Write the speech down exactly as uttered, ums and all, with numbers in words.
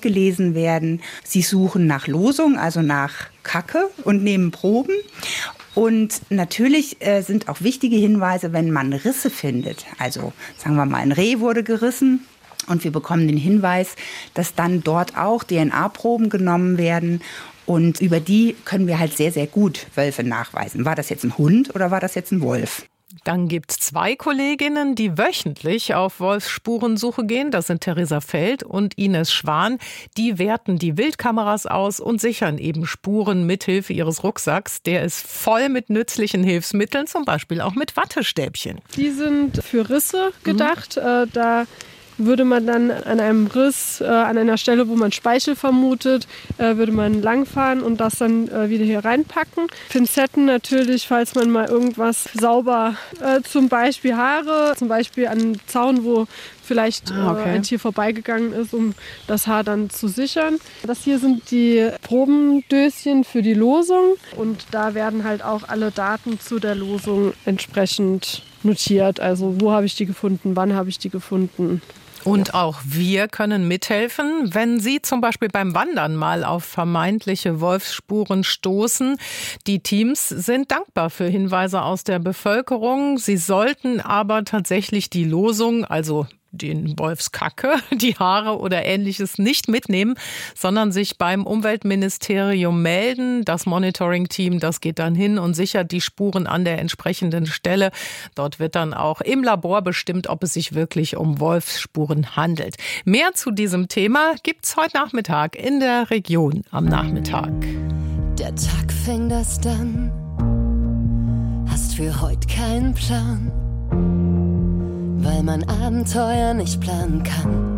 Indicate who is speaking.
Speaker 1: ausgelesen werden. Sie suchen nach Losung, also nach Kacke und nehmen Proben. Und natürlich äh, sind auch wichtige Hinweise, wenn man Risse findet. Also sagen wir mal, ein Reh wurde gerissen. Und wir bekommen den Hinweis, dass dann dort auch D N A-Proben genommen werden. Und über die können wir halt sehr, sehr gut Wölfe nachweisen. War das jetzt ein Hund oder war das jetzt ein Wolf?
Speaker 2: Dann gibt es zwei Kolleginnen, die wöchentlich auf Wolfsspurensuche gehen. Das sind Theresa Feld und Ines Schwan. Die werten die Wildkameras aus und sichern eben Spuren mithilfe ihres Rucksacks. Der ist voll mit nützlichen Hilfsmitteln, zum Beispiel auch mit Wattestäbchen.
Speaker 3: Die sind für Risse gedacht. Mhm. Äh, da würde man dann an einem Riss, äh, an einer Stelle, wo man Speichel vermutet, äh, würde man langfahren und das dann äh, wieder hier reinpacken. Pinzetten natürlich, falls man mal irgendwas sauber, äh, zum Beispiel Haare, zum Beispiel an einem Zaun, wo vielleicht
Speaker 2: ah, okay.
Speaker 3: äh, ein Tier vorbeigegangen ist, um das Haar dann zu sichern. Das hier sind die Probendöschen für die Losung und da werden halt auch alle Daten zu der Losung entsprechend notiert. Also wo habe ich die gefunden, wann habe ich die gefunden.
Speaker 2: Und auch wir können mithelfen, wenn Sie zum Beispiel beim Wandern mal auf vermeintliche Wolfsspuren stoßen. Die Teams sind dankbar für Hinweise aus der Bevölkerung. Sie sollten aber tatsächlich die Losung, also den Wolfskacke, die Haare oder Ähnliches nicht mitnehmen, sondern sich beim Umweltministerium melden. Das Monitoring-Team, das geht dann hin und sichert die Spuren an der entsprechenden Stelle. Dort wird dann auch im Labor bestimmt, ob es sich wirklich um Wolfsspuren handelt. Mehr zu diesem Thema gibt's heute Nachmittag in der Region am Nachmittag.
Speaker 4: Der Tag fängt erst an, hast für heute keinen Plan, weil man Abenteuer nicht planen kann.